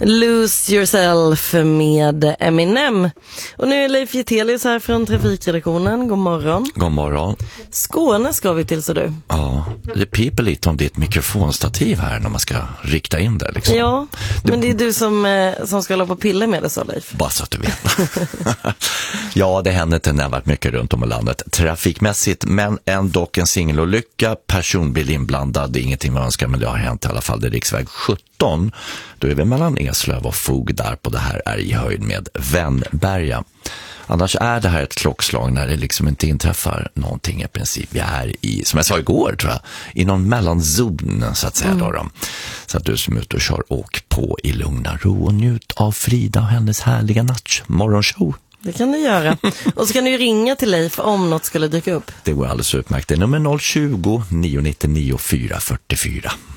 Lose Yourself med Eminem. Och nu är Leif Getelius här från Trafikredaktionen. God morgon. God morgon. Skåne ska vi till, så du. Ja, det piper lite om ditt mikrofonstativ här när man ska rikta in det liksom. Ja, men det är du som ska hålla på och pilla med det, så Leif. Bara så att du vet. Ja, det händer inte nämnvärt mycket runt om i landet trafikmässigt, men ändå en singelolycka, personbil inblandad, det är ingenting man önskar, men det har hänt i alla fall. Det är riksväg 17, då är vi mellan Eslöv och Fog där på det här är i höjd med Vennberga. Annars är det här ett klockslag när det liksom inte inträffar någonting i princip. Vi är i, som jag sa igår tror jag, i någon mellanzon så att säga då. Så att du som är ute och kör, åk på i lugna ro och njut av Frida och hennes härliga morgonshow. Det kan du göra. Och så kan du ringa till Leif om något skulle dyka upp. Det går alldeles utmärkt. Det är nummer 020 999 444.